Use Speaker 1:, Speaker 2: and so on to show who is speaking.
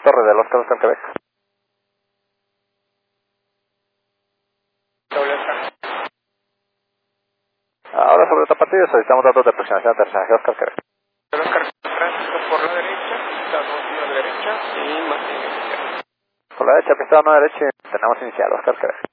Speaker 1: Torre del Oscar Quebec. Ahora sobre tapatío solicitamos datos de aproximación de aterrizaje Oscar Quebec.
Speaker 2: Oscar, tránsito por la derecha, damos una derecha y mantiene inicial.
Speaker 1: Por la derecha, pista 1 derecha, tenemos inicial Oscar Quebec.